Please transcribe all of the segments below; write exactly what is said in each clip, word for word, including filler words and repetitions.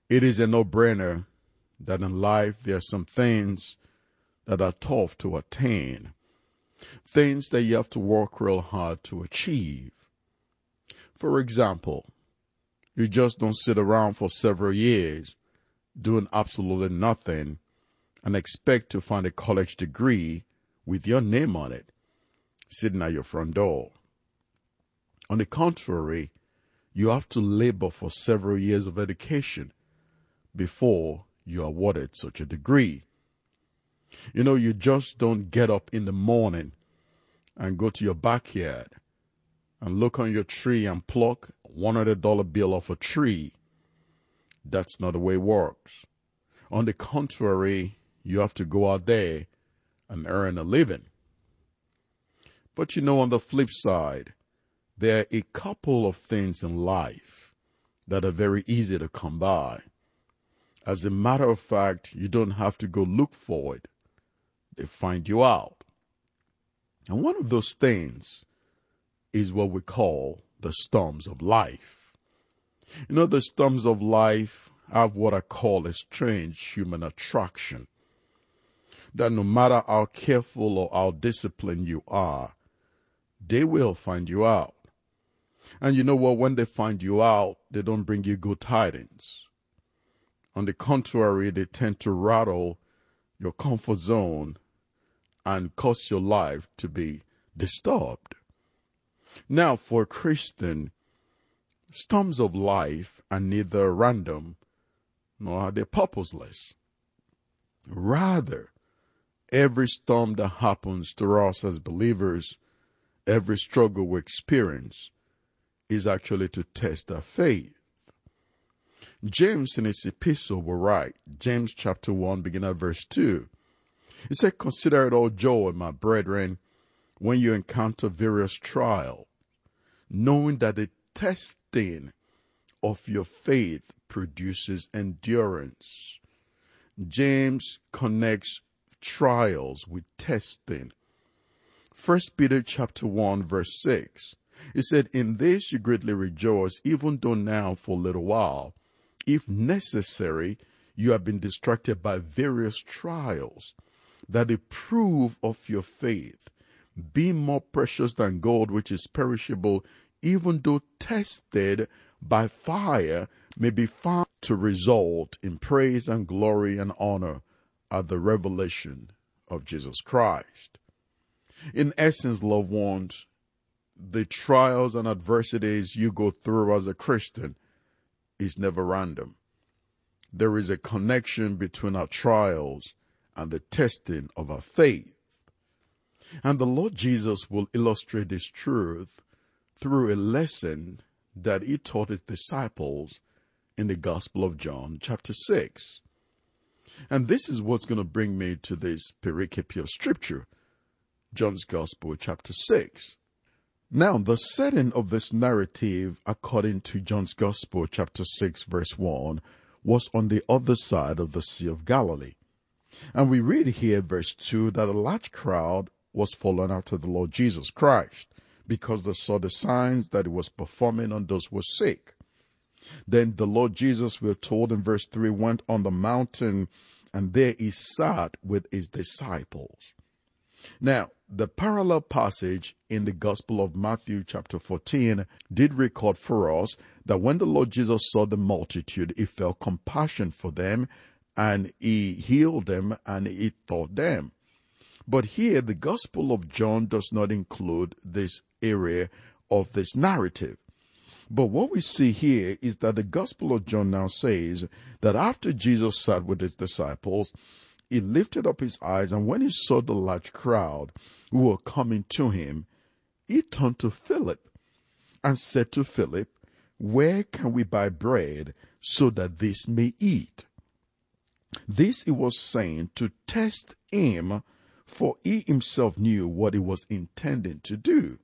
It is a no-brainer that in life there are some things that are tough to attain, things that you have to work real hard to achieve. For example, you just don't sit around for several years doing absolutely nothing and expect to find a college degree with your name on it sitting at your front door. On the contrary, you have to labor for several years of education before you are awarded such a degree. You know, you just don't get up in the morning and go to your backyard and look on your tree and pluck a one hundred dollar bill off a tree. That's not the way it works. On the contrary, you have to go out there and earn a living. But you know, on the flip side, there are a couple of things in life that are very easy to come by. As a matter of fact, you don't have to go look for it. They find you out. And one of those things is what we call the storms of life. You know, the storms of life have what I call a strange human attraction. That no matter how careful or how disciplined you are, they will find you out. And you know what? When they find you out, they don't bring you good tidings. On the contrary, they tend to rattle your comfort zone and cause your life to be disturbed. Now, for a Christian, storms of life are neither random nor are they purposeless. Rather, every storm that happens to us as believers, every struggle we experience, is actually to test our faith. James in his epistle will write, James chapter one, beginning at verse two. He said, "Consider it all joy, my brethren, when you encounter various trials, knowing that the testing of your faith produces endurance." James connects trials with testing. First Peter chapter one, verse six. He said, "In this you greatly rejoice, even though now for a little while, if necessary, you have been distracted by various trials, that the proof of your faith, being more precious than gold which is perishable, even though tested by fire, may be found to result in praise and glory and honor at the revelation of Jesus Christ." In essence, loved ones, the trials and adversities you go through as a Christian is never random. There is a connection between our trials and the testing of our faith. And the Lord Jesus will illustrate this truth through a lesson that he taught his disciples in the Gospel of John, chapter six. And this is what's going to bring me to this pericope of Scripture, John's Gospel, chapter six. Now, the setting of this narrative, according to John's Gospel, chapter six, verse one, was on the other side of the Sea of Galilee. And we read here, verse two, that a large crowd was following after the Lord Jesus Christ, because they saw the signs that he was performing on those who were sick. Then the Lord Jesus, we're told in verse three, went on the mountain, and there he sat with his disciples. Now, the parallel passage in the Gospel of Matthew chapter fourteen did record for us that when the Lord Jesus saw the multitude, he felt compassion for them, and he healed them, and he taught them. But here, the Gospel of John does not include this area of this narrative. But what we see here is that the Gospel of John now says that after Jesus sat with his disciples, he lifted up his eyes, and when he saw the large crowd who were coming to him, he turned to Philip and said to Philip, "Where can we buy bread so that this may eat?" This he was saying to test him, for he himself knew what he was intending to do.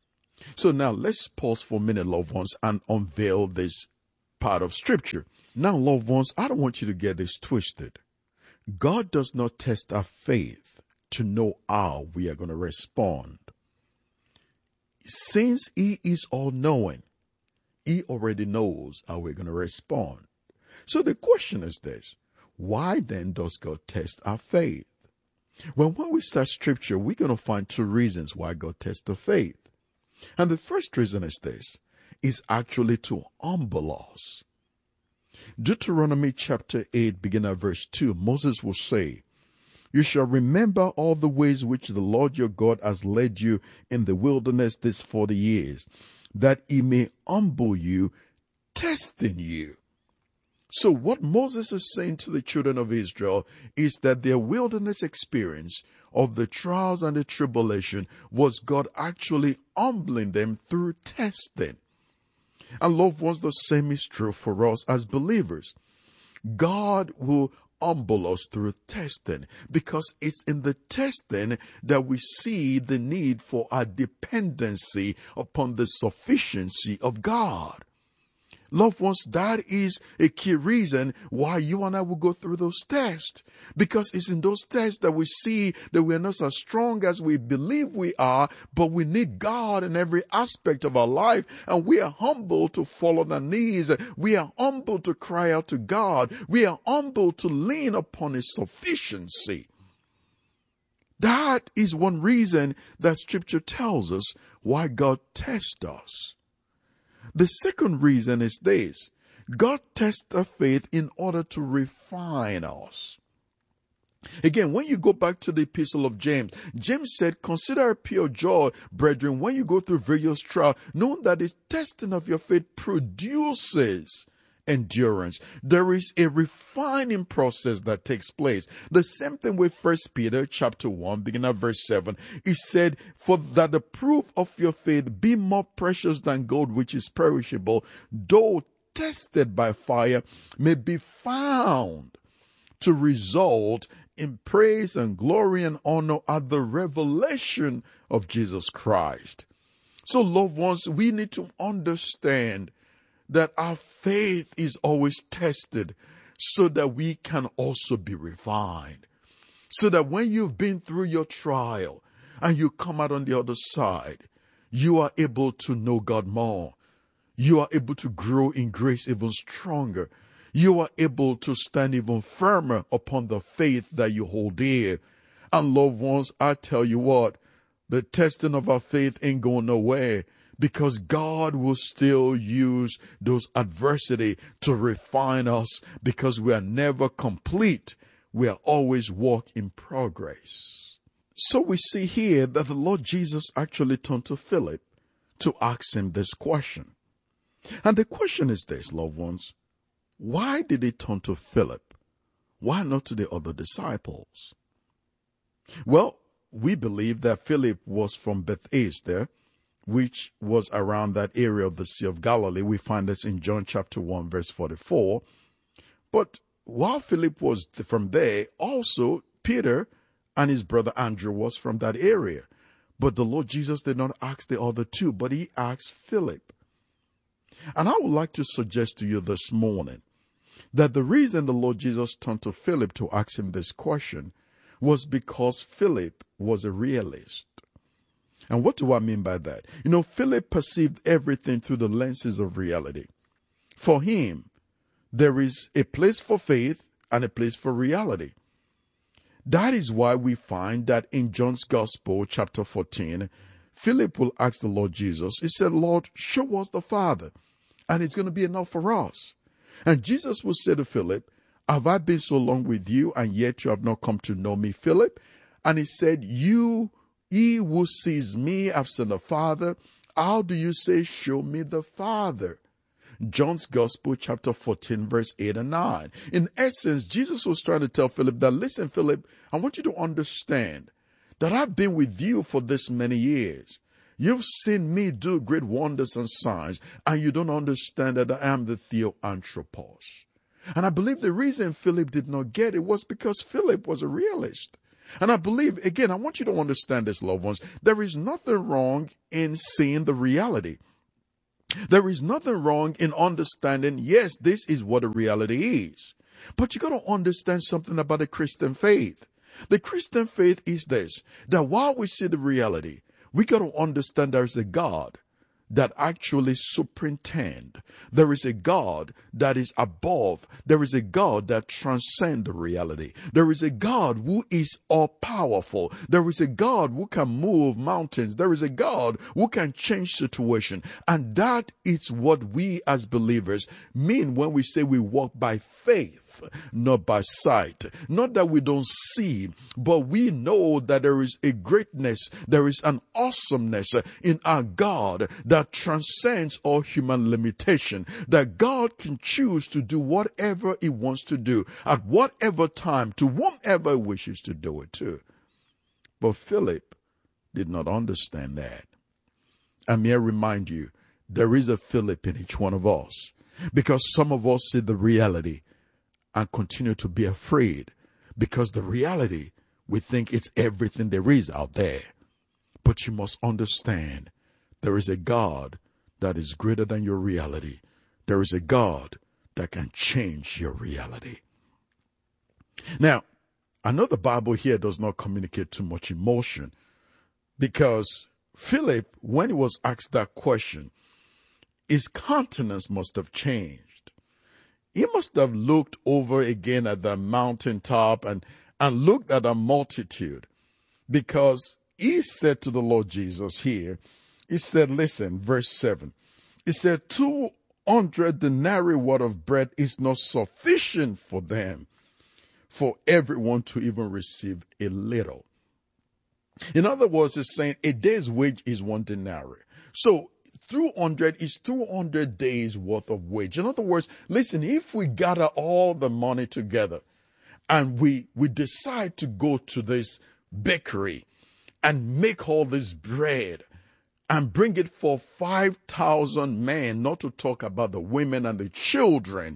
So now let's pause for a minute, loved ones, and unveil this part of Scripture. Now, loved ones, I don't want you to get this twisted. God does not test our faith to know how we are going to respond. Since he is all-knowing, he already knows how we're going to respond. So the question is this: why then does God test our faith? Well, when we start scripture, we're going to find two reasons why God tests the faith. And the first reason is this, is actually to humble us. Deuteronomy chapter eight, beginning at verse two, Moses will say, "You shall remember all the ways which the Lord your God has led you in the wilderness these forty years, that he may humble you, testing you." So what Moses is saying to the children of Israel is that their wilderness experience of the trials and the tribulation was God actually humbling them through testing. And loved ones, the same is true for us as believers. God will humble us through testing, because it's in the testing that we see the need for our dependency upon the sufficiency of God. Loved ones, that is a key reason why you and I will go through those tests. Because it's in those tests that we see that we are not as strong as we believe we are, but we need God in every aspect of our life. And we are humble to fall on our knees. We are humble to cry out to God. We are humble to lean upon His sufficiency. That is one reason that Scripture tells us why God tests us. The second reason is this: God tests our faith in order to refine us. Again, when you go back to the epistle of James, James said, "Consider it pure joy, brethren, when you go through various trials, knowing that the testing of your faith produces endurance." There is a refining process that takes place. The same thing with First Peter chapter one, beginning at verse seven. He said, "For that the proof of your faith be more precious than gold, which is perishable, though tested by fire, may be found to result in praise and glory and honor at the revelation of Jesus Christ." So, loved ones, we need to understand that our faith is always tested so that we can also be refined. So that when you've been through your trial and you come out on the other side, you are able to know God more. You are able to grow in grace even stronger. You are able to stand even firmer upon the faith that you hold dear. And loved ones, I tell you what, the testing of our faith ain't going nowhere. Because God will still use those adversity to refine us, because we are never complete. We are always work in progress. So we see here that the Lord Jesus actually turned to Philip to ask him this question. And the question is this, loved ones: why did he turn to Philip? Why not to the other disciples? Well, we believe that Philip was from Bethsaida, which was around that area of the Sea of Galilee. We find this in John chapter one, verse forty-four. But while Philip was from there, also Peter and his brother Andrew was from that area. But the Lord Jesus did not ask the other two, but he asked Philip. And I would like to suggest to you this morning that the reason the Lord Jesus turned to Philip to ask him this question was because Philip was a realist. And what do I mean by that? You know, Philip perceived everything through the lenses of reality. For him, there is a place for faith and a place for reality. That is why we find that in John's Gospel, chapter fourteen, Philip will ask the Lord Jesus, he said, "Lord, show us the Father, and it's going to be enough for us." And Jesus will say to Philip, "Have I been so long with you, and yet you have not come to know me, Philip?" And he said, "You He who sees me have seen the Father. How do you say, 'Show me the Father'?" John's Gospel, chapter fourteen, verse eight and nine. In essence, Jesus was trying to tell Philip that, listen, Philip, I want you to understand that I've been with you for this many years. You've seen me do great wonders and signs, and you don't understand that I am the Theoanthropos. And I believe the reason Philip did not get it was because Philip was a realist. And I believe, again, I want you to understand this, loved ones. There is nothing wrong in seeing the reality. There is nothing wrong in understanding, yes, this is what a reality is. But you got to understand something about the Christian faith. The Christian faith is this, that while we see the reality, we got to understand there's a God that actually superintend. There is a God that is above. There is a God that transcends reality. There is a God who is all powerful. There is a God who can move mountains. There is a God who can change situation. And that is what we as believers mean when we say we walk by faith, not by sight. Not that we don't see, but we know that there is a greatness, there is an awesomeness in our God that transcends all human limitation, that God can choose to do whatever he wants to do at whatever time to whomever he wishes to do it to. But Philip did not understand that. And may I remind you, there is a Philip in each one of us, because some of us see the reality and continue to be afraid, because the reality, we think it's everything there is out there. But you must understand, there is a God that is greater than your reality. There is a God that can change your reality. Now, I know the Bible here does not communicate too much emotion, because Philip, when he was asked that question, his countenance must have changed. He must have looked over again at the mountaintop and, and looked at a multitude, because he said to the Lord Jesus here, he said, listen, verse seven, he said, two hundred denarii worth of bread is not sufficient for them, for everyone to even receive a little. In other words, he's saying a day's wage is one denarii. So two hundred is two hundred days worth of wage. In other words, listen, if we gather all the money together and we, we decide to go to this bakery and make all this bread and bring it for five thousand men, not to talk about the women and the children,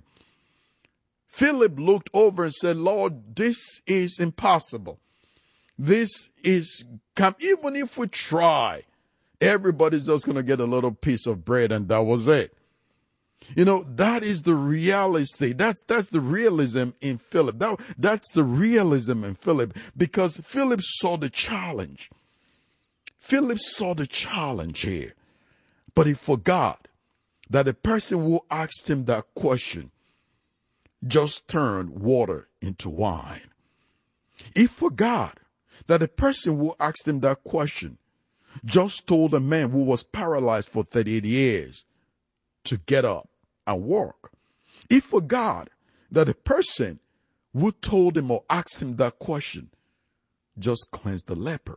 Philip looked over and said, Lord, this is impossible. This is, even if we try, everybody's just going to get a little piece of bread and that was it. You know, that is the reality. That's, that's the realism in Philip. That, that's the realism in Philip, because Philip saw the challenge. Philip saw the challenge here, but he forgot that the person who asked him that question just turned water into wine. He forgot that the person who asked him that question just told a man who was paralyzed for thirty-eight years to get up and walk. He forgot that the person who told him or asked him that question just cleansed the leper.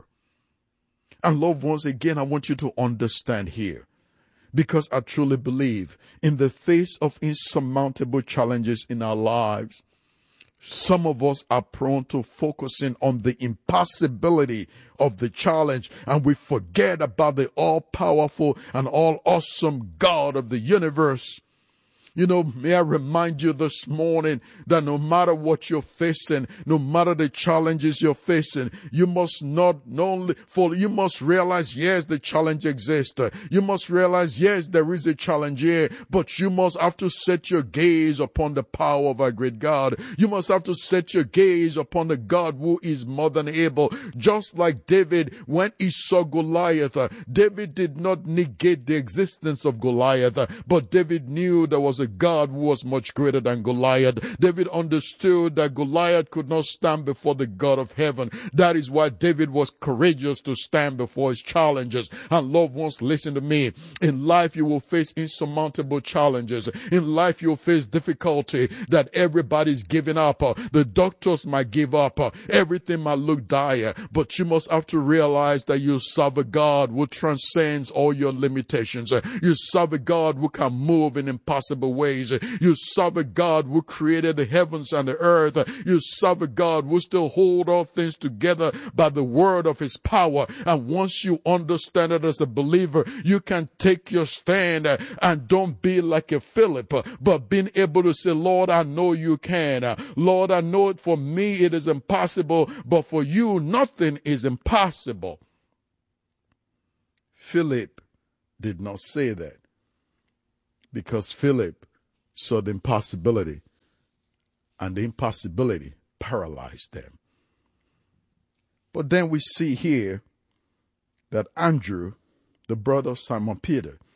And loved ones, again, I want you to understand here, because I truly believe in the face of insurmountable challenges in our lives, some of us are prone to focusing on the impossibility of the challenge, and we forget about the all-powerful and all-awesome God of the universe. You know, may I remind you this morning that no matter what you're facing, no matter the challenges you're facing, you must not, not only for, you must realize, yes, the challenge exists. You must realize, yes, there is a challenge here, but you must have to set your gaze upon the power of our great God. You must have to set your gaze upon the God who is more than able. Just like David, when he saw Goliath, David did not negate the existence of Goliath, but David knew there was a God who was much greater than Goliath. David understood that Goliath could not stand before the God of heaven. That is why David was courageous to stand before his challenges. And loved ones, listen to me. In life, you will face insurmountable challenges. In life, you'll face difficulty that everybody's giving up. The doctors might give up. Everything might look dire. But you must have to realize that you serve a God who transcends all your limitations. You serve a God who can move in impossible ways. You serve a God who created the heavens and the earth. You serve a God who still hold all things together by the word of his power. And once you understand it as a believer, you can take your stand and don't be like a Philip, but being able to say, Lord, I know you can. Lord, I know it for me it is impossible, but for you nothing is impossible. Philip did not say that, because Philip saw the impossibility, and the impossibility paralyzed them. But then we see here that Andrew, the brother of Simon Peter,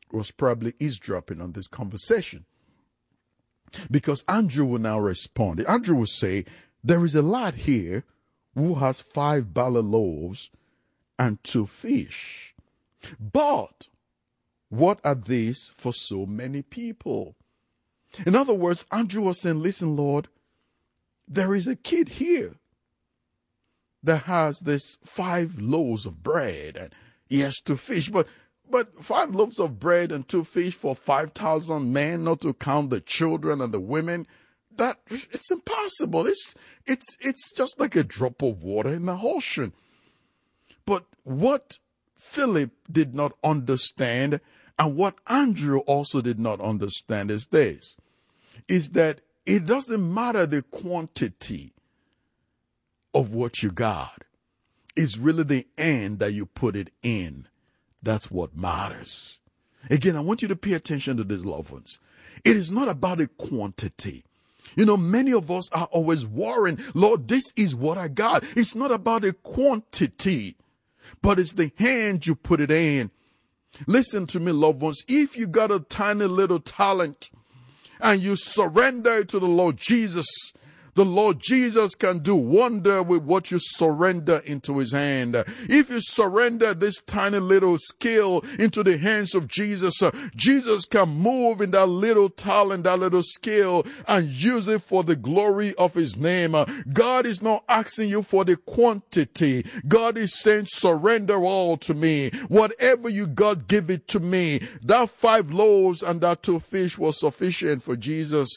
was probably eavesdropping on this conversation. Because Andrew will now respond. Andrew will say, there is a lad here who has five barley loaves and two fish. But what are these for so many people? In other words, Andrew was saying, listen, Lord, there is a kid here that has this five loaves of bread and he has two fish. But but five loaves of bread and two fish for five thousand men, not to count the children and the women, that it's impossible. It's it's it's just like a drop of water in the ocean. But what Philip did not understand, and what Andrew also did not understand, is this, is that it doesn't matter the quantity of what you got. It's really the end that you put it in. That's what matters. Again, I want you to pay attention to these loved ones. It is not about the quantity. You know, many of us are always worrying, Lord, this is what I got. It's not about the quantity, but it's the hand you put it in. Listen to me, loved ones. If you got a tiny little talent and you surrender it to the Lord Jesus, the Lord Jesus can do wonder with what you surrender into his hand. If you surrender this tiny little skill into the hands of Jesus, uh, Jesus can move in that little talent, that little skill, and use it for the glory of his name. Uh, God is not asking you for the quantity. God is saying, surrender all to me. Whatever you got, give it to me. That five loaves and that two fish was sufficient for Jesus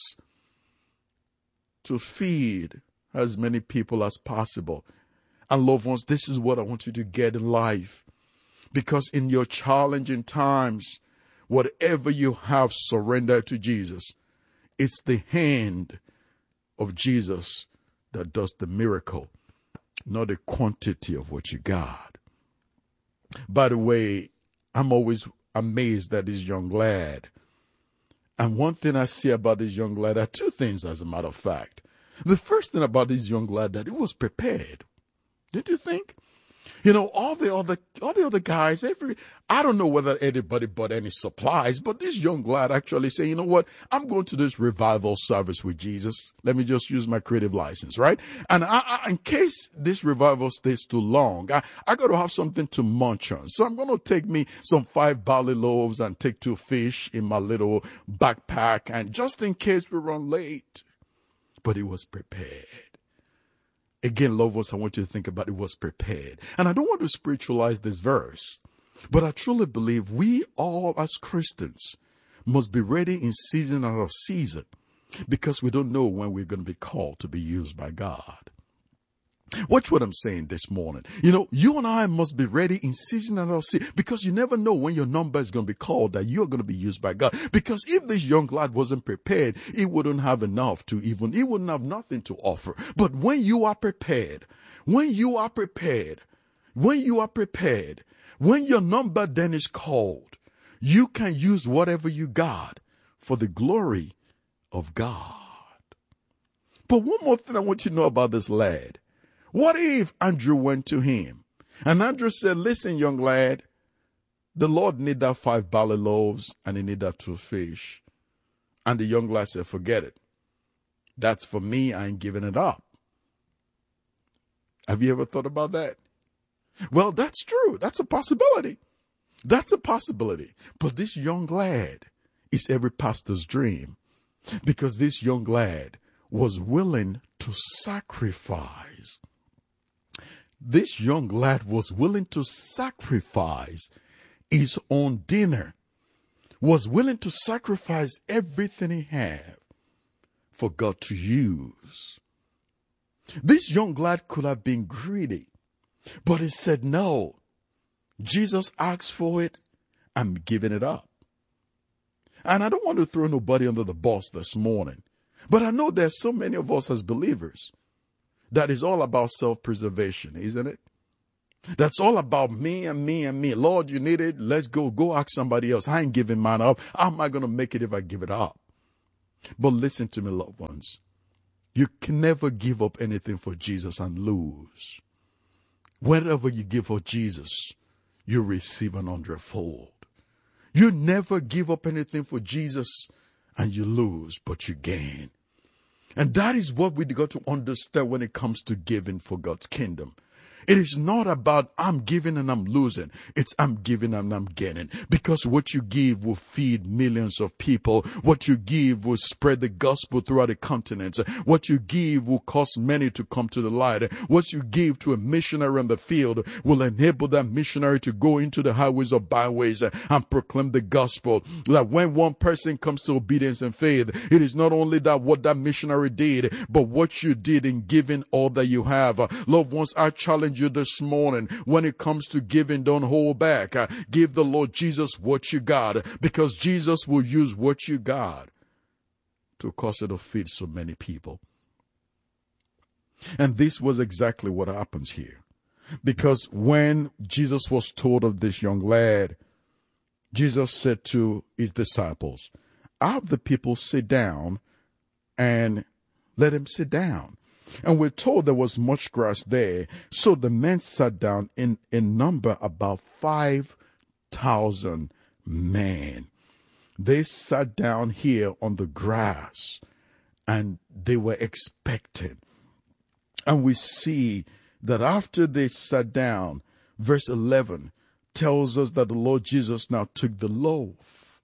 to feed as many people as possible. And loved ones, this is what I want you to get in life. Because in your challenging times, whatever you have, surrendered to Jesus. It's the hand of Jesus that does the miracle, not the quantity of what you got. By the way, I'm always amazed at this young lad. And one thing I see about this young lad are two things, as a matter of fact. The first thing about this young lad, that he was prepared. Didn't you think? You know, all the other, all the other guys, every, I don't know whether anybody bought any supplies, but this young lad actually said, you know what? I'm going to this revival service with Jesus. Let me just use my creative license, right? And I, I, in case this revival stays too long, I, I got to have something to munch on. So I'm going to take me some five barley loaves and take two fish in my little backpack. And just in case we run late, but he was prepared. Again, loved ones, I want you to think about it was prepared. And I don't want to spiritualize this verse, but I truly believe we all as Christians must be ready in season and out of season, because we don't know when we're going to be called to be used by God. Watch what I'm saying this morning. You know, you and I must be ready in season and out of season, because you never know when your number is going to be called, that you're going to be used by God. Because if this young lad wasn't prepared, he wouldn't have enough to even, he wouldn't have nothing to offer. But when you are prepared, when you are prepared, when you are prepared, when your number then is called, you can use whatever you got for the glory of God. But one more thing I want you to know about this lad. What if Andrew went to him and Andrew said, listen, young lad, the Lord need that five barley loaves and he need that two fish. And the young lad said, forget it. That's for me. I ain't giving it up. Have you ever thought about that? Well, that's true. That's a possibility. That's a possibility. But this young lad is every pastor's dream, because this young lad was willing to sacrifice. This young lad was willing to sacrifice his own dinner, was willing to sacrifice everything he had for God to use. This young lad could have been greedy, but he said, no, Jesus asked for it, I'm giving it up. And I don't want to throw nobody under the bus this morning, but I know there's so many of us as believers that is all about self-preservation, isn't it? That's all about me and me and me. Lord, you need it. Let's go. Go ask somebody else. I ain't giving mine up. How am I going to make it if I give it up? But listen to me, loved ones. You can never give up anything for Jesus and lose. Whenever you give for Jesus, you receive an hundredfold. You never give up anything for Jesus and you lose, but you gain. And that is what we got to understand when it comes to giving for God's kingdom. It is not about I'm giving and I'm losing. It's I'm giving and I'm getting. Because what you give will feed millions of people. What you give will spread the gospel throughout the continents. What you give will cause many to come to the light. What you give to a missionary in the field will enable that missionary to go into the highways or byways and proclaim the gospel. That when one person comes to obedience and faith, it is not only that what that missionary did, but what you did in giving all that you have. Loved ones, I challenge you this morning, when it comes to giving, don't hold back. Uh, give the Lord Jesus what you got, because Jesus will use what you got to cause it to feed so many people. And this was exactly what happens here. Because when Jesus was told of this young lad, Jesus said to his disciples, have the people sit down and let him sit down. And we're told there was much grass there. So the men sat down in, in number about five thousand men. They sat down here on the grass and they were expecting. And we see that after they sat down, verse eleven tells us that the Lord Jesus now took the loaf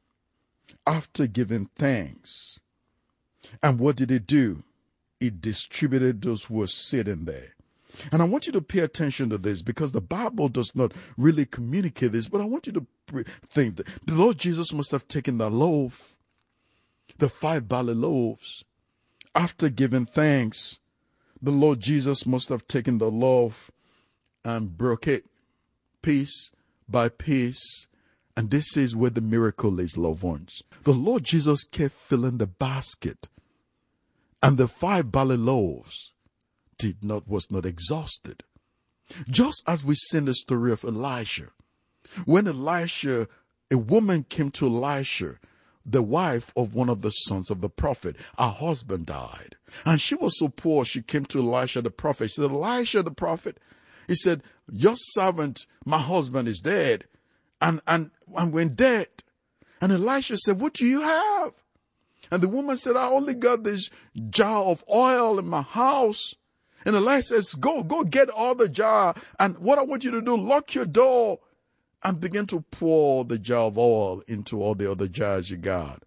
after giving thanks. And what did he do? He distributed those who were sitting there. And I want you to pay attention to this, because the Bible does not really communicate this, but I want you to think that the Lord Jesus must have taken the loaf, the five barley loaves. After giving thanks, the Lord Jesus must have taken the loaf and broke it piece by piece. And this is where the miracle is, loved ones. The Lord Jesus kept filling the basket. And the five barley loaves did not, was not exhausted. Just as we see in the story of Elisha. When Elisha, a woman came to Elisha, the wife of one of the sons of the prophet, her husband died. And she was so poor, she came to Elisha the prophet. She said, Elisha the prophet, he said, your servant, my husband, is dead. And, and, and went dead. And Elisha said, what do you have? And the woman said, I only got this jar of oil in my house. And Elisha says, go, go get all the jar. And what I want you to do, lock your door and begin to pour the jar of oil into all the other jars you got.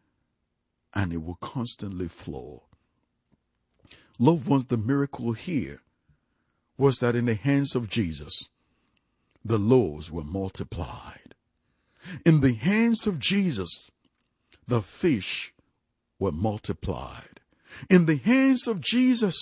And it will constantly flow. Loved ones, the miracle here was that in the hands of Jesus, the loaves were multiplied. In the hands of Jesus, the fish were multiplied. In the hands of Jesus,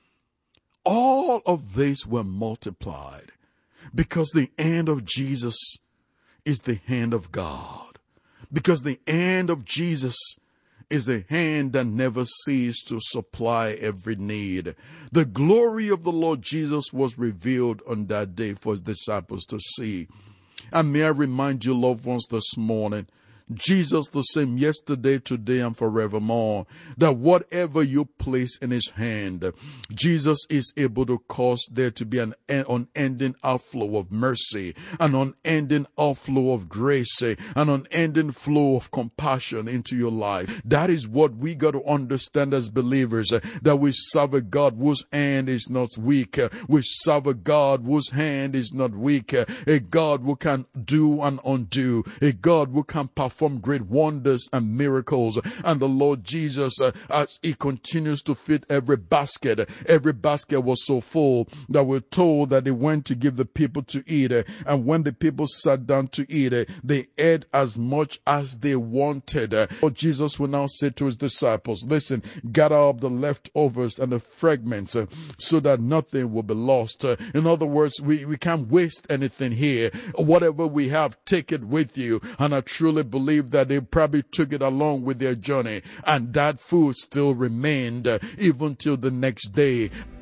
all of these were multiplied, because the hand of Jesus is the hand of God. Because the hand of Jesus is a hand that never ceases to supply every need. The glory of the Lord Jesus was revealed on that day for his disciples to see. And may I remind you, loved ones, this morning, Jesus the same yesterday, today, and forevermore, that whatever you place in his hand, Jesus is able to cause there to be an unending outflow of mercy, an unending outflow of grace, an unending flow of compassion into your life. That is what we got to understand as believers, that we serve a God whose hand is not weak. We serve a God whose hand is not weak. A God who can do and undo. A God who can perform Perform great wonders and miracles. And the Lord Jesus, uh, as he continues to fit every basket, every basket was so full that we're told that they went to give the people to eat. Uh, and when the people sat down to eat, uh, they ate as much as they wanted. Uh, Lord Jesus will now say to his disciples, listen, gather up the leftovers and the fragments uh, so that nothing will be lost. Uh, in other words, we, we can't waste anything here. Whatever we have, take it with you. And I truly believe believe that they probably took it along with their journey, and that food still remained uh, even till the next day.